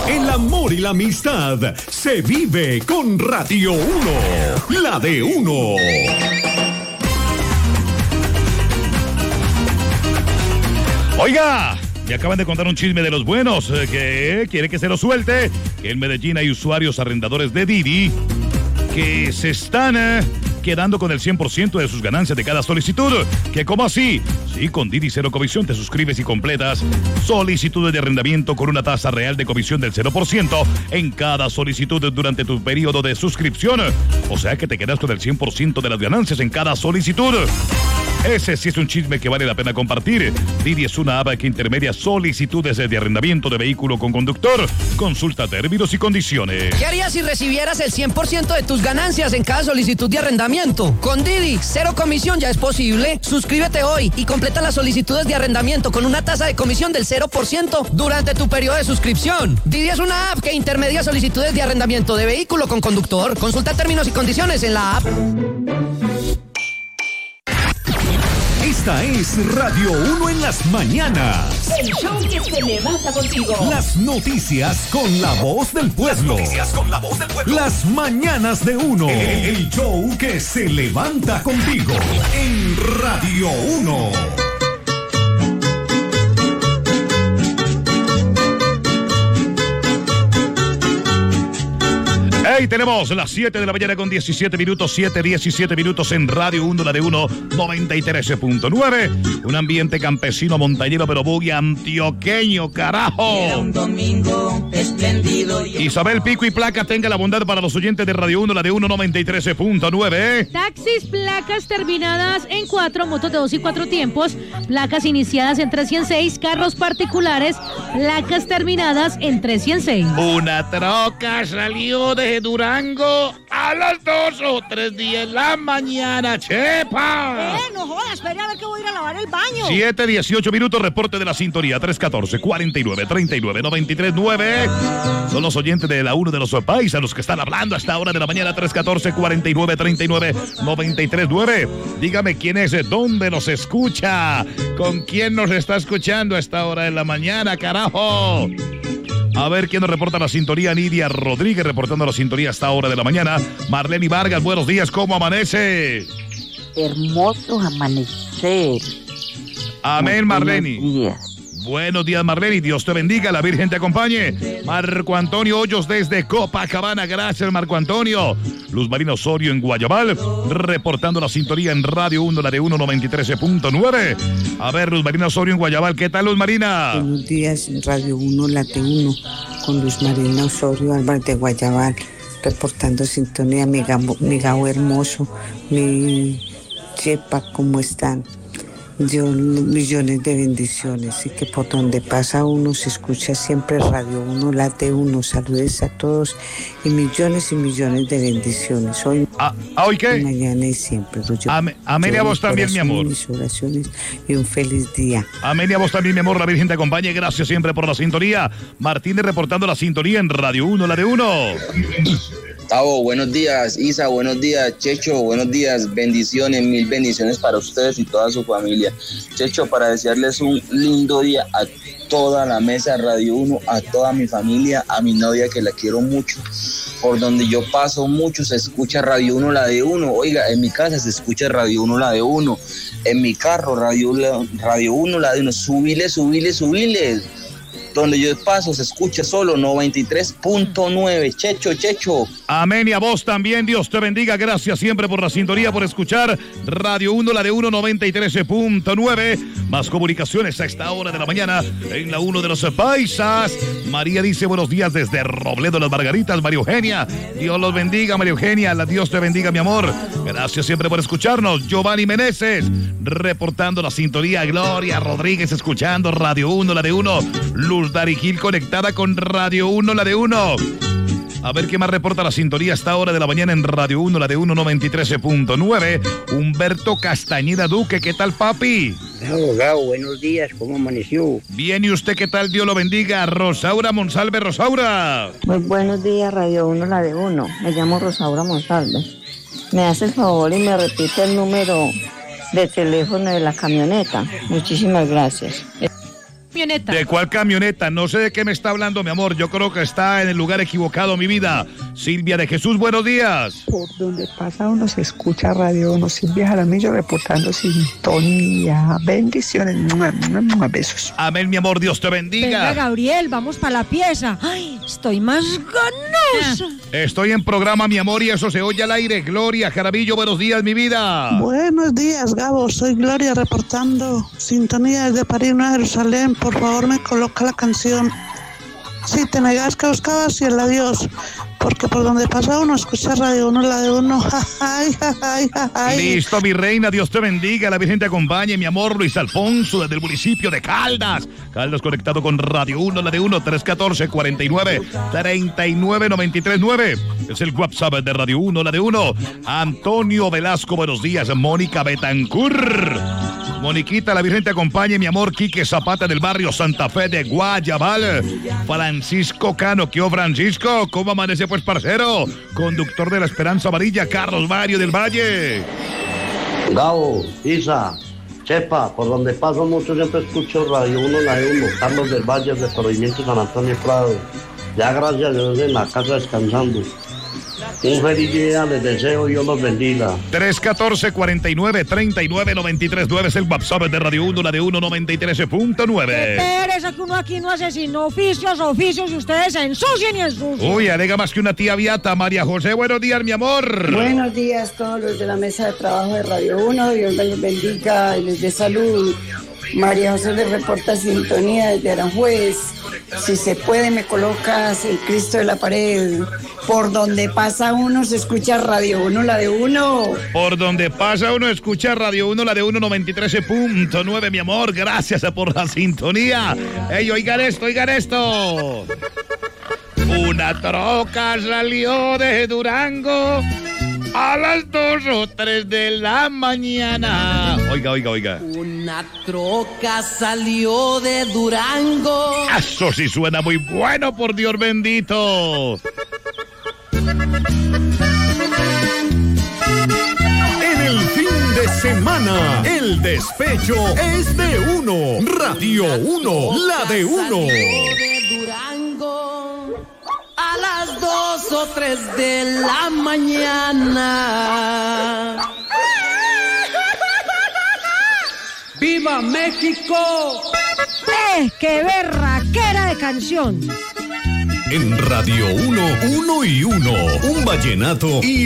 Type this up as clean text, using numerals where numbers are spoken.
El amor y la amistad se vive con Radio 1, la de uno. Oiga, me acaban de contar un chisme de los buenos, que quiere que se lo suelte, que en Medellín hay usuarios arrendadores de Didi que se están quedando con el 100% de sus ganancias de cada solicitud. ¿Que cómo así? Sí, con Didi Cero Comisión te suscribes y completas solicitudes de arrendamiento con una tasa real de comisión del 0% en cada solicitud durante tu periodo de suscripción. O sea que te quedas con el 100% de las ganancias en cada solicitud. Ese sí es un chisme que vale la pena compartir. Didi es una app que intermedia solicitudes de arrendamiento de vehículo con conductor. Consulta términos y condiciones. ¿Qué harías si recibieras el 100% de tus ganancias en cada solicitud de arrendamiento? Con Didi, cero comisión ya es posible. Suscríbete hoy y completa las solicitudes de arrendamiento con una tasa de comisión del 0% durante tu periodo de suscripción. Didi es una app que intermedia solicitudes de arrendamiento de vehículo con conductor. Consulta términos y condiciones en la app. Esta es Radio 1 en las mañanas. El show que se levanta contigo. Las noticias con la voz del pueblo. Las mañanas de 1. El show que se levanta contigo en Radio 1. Hey, tenemos las 7 de la mañana con 17 minutos, 17 minutos en Radio 1, la de 1, 93.9. Un ambiente campesino, montañero, pero muy antioqueño, carajo. Era un domingo espléndido. Isabel, pico y placa, tenga la bondad para los oyentes de Radio 1, la de 1, 93.9. Taxis, placas terminadas en 4, motos de 2 y 4 tiempos, placas iniciadas en 306, carros particulares, placas terminadas en 306. Una troca salió de Durango a las 2 o 3 días de la mañana, chepa. No jodas, espera a ver que voy a ir a lavar el baño. 7:18 minutos, reporte de la sintonía, 314-49-39-93-9. Son los oyentes de la 1 de los países los que están hablando a esta hora de la mañana, 314-49-39-93-9. Dígame quién es, dónde nos escucha, con quién nos está escuchando a esta hora de la mañana, carajo. A ver quién nos reporta la sintonía. Nidia Rodríguez reportando la sintonía a esta hora de la mañana. Marlene Vargas, buenos días, ¿cómo amanece? Hermoso amanecer. Amén, Marlene. Buenos días. Buenos días, Marlene, Dios te bendiga, la Virgen te acompañe. Marco Antonio Hoyos desde Copacabana, gracias Marco Antonio. Luz Marina Osorio en Guayabal, reportando la sintonía en Radio 1, la de 1, 93.9. A ver, Luz Marina Osorio en Guayabal, ¿qué tal, Luz Marina? Buenos días, Radio 1, la de 1, con Luz Marina Osorio Álvarez de Guayabal, reportando sintonía, mi gabo hermoso, mi chepa, ¿cómo están? Dios, millones de bendiciones y que por donde pasa uno se escucha siempre Radio 1, late 1. Saludes a todos y millones de bendiciones. Hoy, ¿hoy qué? Mañana y siempre. Amén, a vos también, mi amor. Mis oraciones y un feliz día. Amén, y a vos también, mi amor. La Virgen te acompañe. Gracias siempre por la sintonía. Martínez reportando la sintonía en Radio 1, la de 1. Tavo, buenos días. Isa, buenos días. Checho, buenos días. Bendiciones, mil bendiciones para ustedes y toda su familia. Checho, para desearles un lindo día a toda la mesa Radio 1, a toda mi familia, a mi novia que la quiero mucho. Por donde yo paso mucho se escucha Radio 1, la de 1. Oiga, en mi casa se escucha Radio 1, la de 1. En mi carro, Radio 1, la de 1. Subile. Donde yo paso se escucha solo 93.9. Checho. Amén, y a vos también, Dios te bendiga. Gracias siempre por la sintonía, por escuchar Radio 1, la de 1, 93.9. Más comunicaciones a esta hora de la mañana en la 1 de los paisas. María dice buenos días desde Robledo Las Margaritas. María Eugenia, Dios los bendiga, María Eugenia. Dios te bendiga, mi amor. Gracias siempre por escucharnos. Giovanni Meneses reportando la sintonía. Gloria Rodríguez escuchando Radio 1, la de 1. Luz Dari Gil conectada con Radio 1, la de 1. A ver qué más reporta la sintonía a esta hora de la mañana en Radio 1, la de 1, 93.9. Humberto Castañeda Duque, ¿qué tal, papi? Gabo, buenos días, ¿cómo amaneció? Bien, ¿y usted qué tal? Dios lo bendiga. Rosaura Monsalve, Rosaura. Muy buenos días, Radio 1, la de 1. Me llamo Rosaura Monsalve. Me hace el favor y me repite el número de teléfono de la camioneta. Muchísimas gracias. Camioneta. ¿De cuál camioneta? No sé de qué me está hablando, mi amor. Yo creo que está en el lugar equivocado, mi vida. Silvia de Jesús, buenos días. Por donde pasa uno se escucha Radio 1. Silvia Jaramillo reportando sintonía. Bendiciones. Besos. Amén, mi amor. Dios te bendiga. Venga, Gabriel, vamos para la pieza. Ay, estoy más ganosa. Estoy en programa, mi amor, y eso se oye al aire. Gloria Jaramillo, buenos días, mi vida. Buenos días, Gabo. Soy Gloria reportando sintonía desde París, Nueva Jerusalén. Por favor, me coloca la canción Si te negas que buscabas y el adiós, porque por donde pasa uno escucha Radio 1, la de uno. Ay, ay, ay. Listo, mi reina, Dios te bendiga, la Virgen te acompañe, mi amor. Luis Alfonso, desde el municipio de Caldas. Caldas conectado con Radio 1, la de 1, 314-49-39-93-9. Es el WhatsApp de Radio 1, la de 1. Antonio Velasco, buenos días. Mónica Betancur. Moniquita, la Virgen te acompañe, mi amor. Quique Zapata del barrio Santa Fe de Guayabal. Francisco Cano, ¿qué Francisco? ¿Cómo amanece, pues, parcero? Conductor de la Esperanza Amarilla, Carlos Mario del Valle. Gabo, Isa, Chepa, por donde paso mucho siempre escucho Radio 1, la de 1. Carlos del Valle, de Corregimiento San Antonio Prado. Ya gracias a Dios en la casa descansando. Un feliz día, les deseo, Dios los bendiga. 314-49-39-93-9 es el WhatsApp de Radio 1, la de 193.9. Pereza que uno aquí no hace sino oficios y ustedes se ensucian y ensucian. Uy, alega más que una tía viata. María José, buenos días, mi amor. Buenos días, todos los de la mesa de trabajo de Radio 1. Dios les bendiga y les dé salud. María José les reporta sintonía desde Aranjuez. Si se puede, me colocas el Cristo de la pared. Por donde pasa uno se escucha Radio 1, la de 1. Por donde pasa uno escucha Radio 1, la de 193.9, mi amor. Gracias por la sintonía. Ey, oigan esto. Una troca salió de Durango a las 2 o 3 de la mañana. Oiga. Una troca salió de Durango. Eso sí suena muy bueno, por Dios bendito. En el fin de semana, el despecho es de uno. Radio 1, la de 1. De Durango a las 2 o 3 de la mañana. ¡Viva México! ¡Qué berraquera de canción! En Radio 1, 1 y 1, un vallenato y